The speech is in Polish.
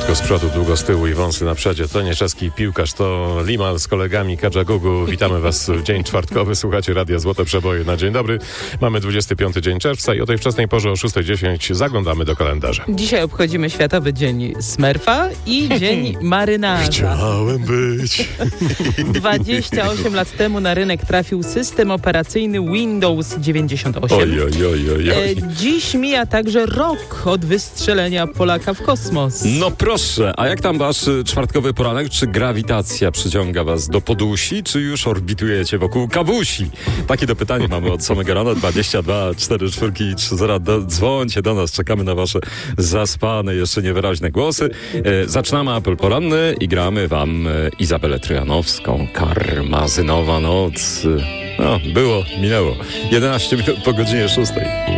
Krótko z przodu, długo z tyłu i wąsy na przodzie. To nie czeski piłkarz, to Limal z kolegami Kadżagugu. Witamy Was w dzień czwartkowy. Słuchacie Radia Złote Przeboje na dzień dobry. Mamy 25 dzień czerwca i o tej wczesnej porze o 6:10 zaglądamy do kalendarza. Dzisiaj obchodzimy Światowy Dzień Smurfa i Dzień Marynarza. Chciałem być. 28 lat temu na rynek trafił system operacyjny Windows 98. Oj. Dziś mija także rok od wystrzelenia Polaka w kosmos. No proszę, a jak tam wasz czwartkowy poranek? Czy grawitacja przyciąga was do podusi, czy już orbitujecie wokół kawusi? Takie to pytanie mamy od samego rana. 22 44 30. Dzwońcie do nas, czekamy na wasze zaspane, jeszcze niewyraźne głosy. Zaczynamy apel poranny i gramy wam Izabelę Trojanowską. Karmazynowa noc. No, minęło. 11 minut po godzinie 6.